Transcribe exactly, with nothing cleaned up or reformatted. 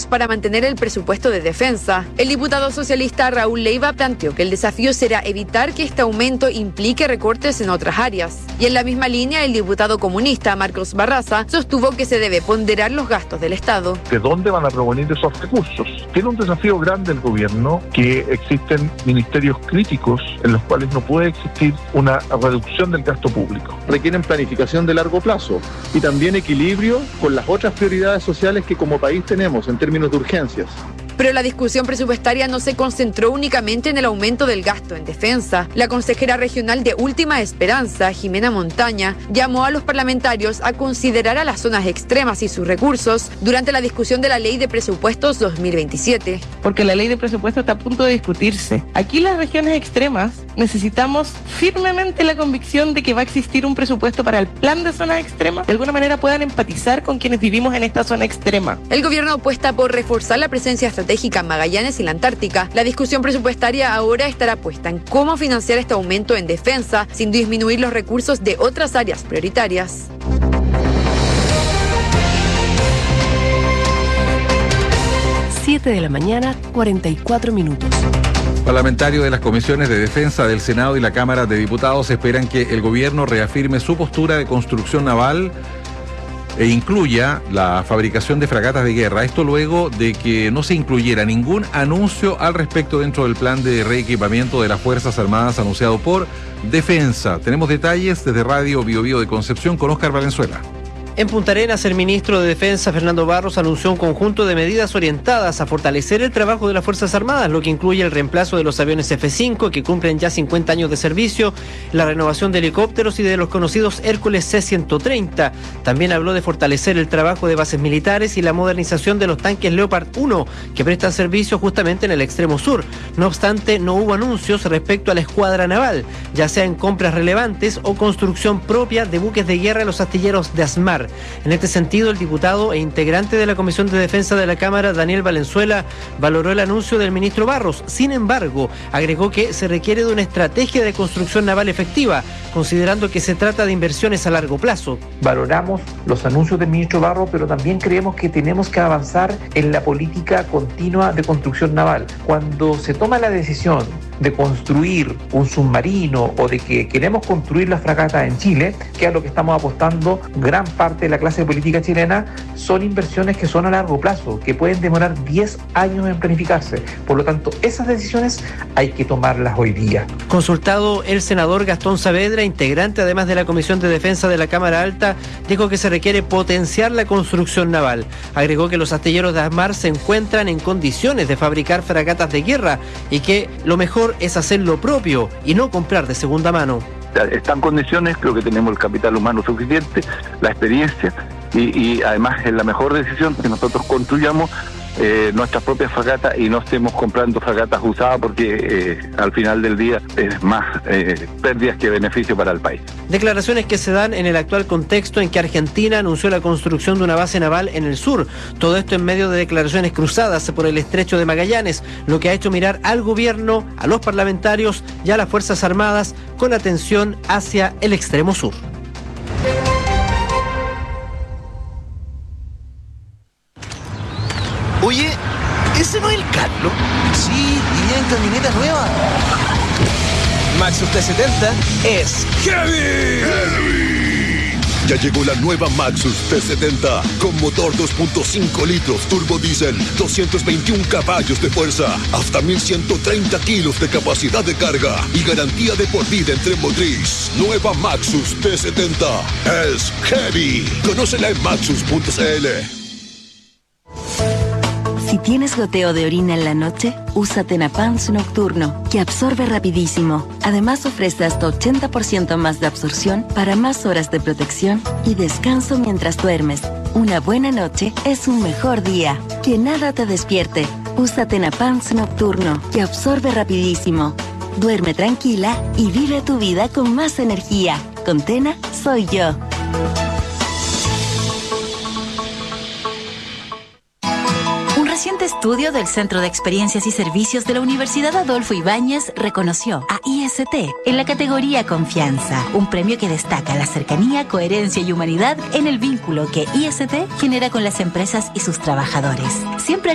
años para mantener el presupuesto de defensa. El diputado socialista Raúl Leiva planteó que el desafío será evitar que este aumento implique recortes en otras áreas. Y en la misma línea, el diputado comunista Marcos Barraza sostuvo que se debe ponderar los gastos del Estado. ¿De dónde van a provenir esos recursos? Tiene un desafío grande el gobierno, que existen ministerios críticos en los cuales no puede existir una reducción del gasto público. Requieren planificación de largo plazo y también equilibrio con las otras prioridades sociales que como país tenemos en términos de urgencias. Pero la discusión presupuestaria no se concentró únicamente en el aumento del gasto en defensa. La consejera regional de Última Esperanza, Jimena Montaña, llamó a los parlamentarios a considerar a las zonas extremas y sus recursos durante la discusión de la Ley de Presupuestos dos mil veintisiete. Porque la Ley de Presupuestos está a punto de discutirse. Aquí las regiones extremas necesitamos firmemente la convicción de que va a existir un presupuesto para el plan de zonas extremas. De alguna manera puedan empatizar con quienes vivimos en esta zona extrema. El gobierno apuesta por reforzar la presencia estratégica en Magallanes y la Antártica. La discusión presupuestaria ahora estará puesta en cómo financiar este aumento en defensa sin disminuir los recursos de otras áreas prioritarias. siete de la mañana, cuarenta y cuatro minutos. Parlamentarios de las comisiones de defensa del Senado y la Cámara de Diputados esperan que el gobierno reafirme su postura de construcción naval e incluya la fabricación de fragatas de guerra. Esto luego de que no se incluyera ningún anuncio al respecto dentro del plan de reequipamiento de las Fuerzas Armadas anunciado por Defensa. Tenemos detalles desde Radio Bio Bio de Concepción con Óscar Valenzuela. En Punta Arenas, el ministro de Defensa, Fernando Barros, anunció un conjunto de medidas orientadas a fortalecer el trabajo de las Fuerzas Armadas, lo que incluye el reemplazo de los aviones F cinco, que cumplen ya cincuenta años de servicio, la renovación de helicópteros y de los conocidos Hércules C ciento treinta. También habló de fortalecer el trabajo de bases militares y la modernización de los tanques Leopard uno, que prestan servicio justamente en el extremo sur. No obstante, no hubo anuncios respecto a la escuadra naval, ya sea en compras relevantes o construcción propia de buques de guerra en los astilleros de Asmar. En este sentido, el diputado e integrante de la Comisión de Defensa de la Cámara, Daniel Valenzuela, valoró el anuncio del ministro Barros. Sin embargo, agregó que se requiere de una estrategia de construcción naval efectiva, considerando que se trata de inversiones a largo plazo. Valoramos los anuncios del ministro Barros, pero también creemos que tenemos que avanzar en la política continua de construcción naval. Cuando se toma la decisión de construir un submarino o de que queremos construir la fragata en Chile, que es a lo que estamos apostando gran parte de la clase política chilena, son inversiones que son a largo plazo, que pueden demorar diez años en planificarse. Por lo tanto, esas decisiones hay que tomarlas hoy día. Consultado, el senador Gastón Saavedra, integrante además de la Comisión de Defensa de la Cámara Alta, dijo que se requiere potenciar la construcción naval. Agregó que los astilleros de Asmar se encuentran en condiciones de fabricar fragatas de guerra y que lo mejor es hacer lo propio y no comprar de segunda mano. Están en condiciones, creo que tenemos el capital humano suficiente, la experiencia y, y además es la mejor decisión que nosotros construyamos eh, nuestras propias fragatas y no estemos comprando fragatas usadas porque eh, al final del día es más eh, pérdidas que beneficio para el país. Declaraciones que se dan en el actual contexto en que Argentina anunció la construcción de una base naval en el sur. Todo esto en medio de declaraciones cruzadas por el estrecho de Magallanes, lo que ha hecho mirar al gobierno, a los parlamentarios y a las Fuerzas Armadas con atención hacia el extremo sur. Oye, ¿ese no es el Carlos? Sí, y viene en camioneta nueva. Maxus T setenta es heavy. Heavy. Ya llegó la nueva Maxus T setenta con motor dos punto cinco litros turbo diésel, doscientos veintiún caballos de fuerza, hasta mil ciento treinta kilos de capacidad de carga y garantía de por vida en tren motriz. Nueva Maxus T setenta es heavy. Conócela en maxus punto c l. Si tienes goteo de orina en la noche, usa Tenapans Nocturno, que absorbe rapidísimo. Además ofrece hasta ochenta por ciento más de absorción para más horas de protección y descanso mientras duermes. Una buena noche es un mejor día. Que nada te despierte. Usa Tenapans Nocturno, que absorbe rapidísimo. Duerme tranquila y vive tu vida con más energía. Con Tena, soy yo. Un reciente estudio del Centro de Experiencias y Servicios de la Universidad Adolfo Ibáñez reconoció a I S T en la categoría Confianza, un premio que destaca la cercanía, coherencia y humanidad en el vínculo que I S T genera con las empresas y sus trabajadores. Siempre